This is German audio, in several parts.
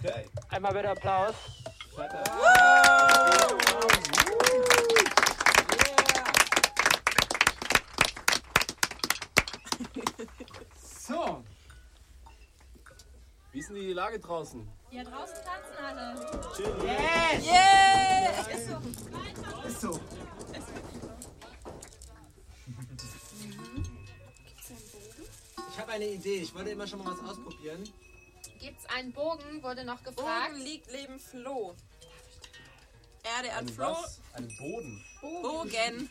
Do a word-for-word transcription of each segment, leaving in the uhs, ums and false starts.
Okay. Einmal bitte Applaus. So. Wie ist denn die Lage draußen? Hier draußen tanzen alle. Yes! Yeah! Ist so. Ist so. Ich habe eine Idee. Ich wollte immer schon mal was ausprobieren. Gibt's einen Bogen, wurde noch gefragt. Bogen liegt neben Floh. Erde an Ein Floh. was? Ein Boden. Bogen.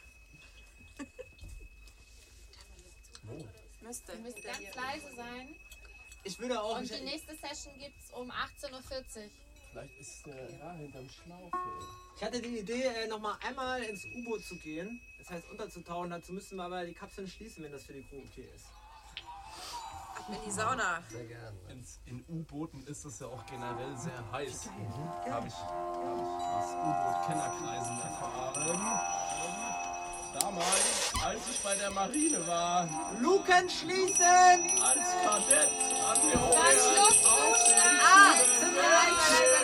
Wo? Müsste. Ihr müsst ganz leise sein. Ich würde auch... Und Ich, die nächste Session gibt's um achtzehn Uhr vierzig. Vielleicht ist der ja, hinterm Schlauch. ich hatte die Idee, äh, nochmal einmal ins U-Boot zu gehen. Das heißt, unterzutauchen. Dazu müssten wir aber die Kapseln schließen, wenn das für die Crew okay ist. Ab in die Sauna. Sehr gerne. Ins, in U-Booten ist es ja auch generell sehr heiß. Mhm. Habe ich, hab ich aus U-Boot-Kennerkreisen erfahren. Damals, als ich bei der Marine war, Luken schließen! als Kadett angeheuert auf den Ah, Schienen. sind wir leise,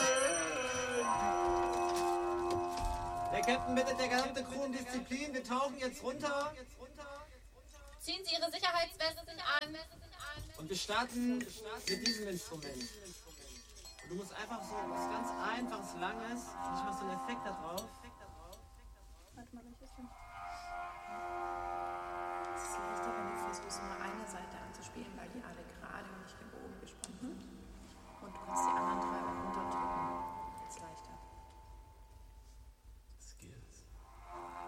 leise, Der Captain bittet der gesamte Crew um Disziplin. Wir tauchen jetzt runter. Ziehen Sie Ihre Sicherheitswesten an. Und wir starten mit diesem Instrument. Und du musst einfach so was ganz Einfaches, Langes. Und ich mach so einen Effekt da drauf. Warte mal, welches denn? Es ist leichter, wenn du versuchst, nur eine Seite anzuspielen, weil die alle gerade und nicht gebogen gespannt sind.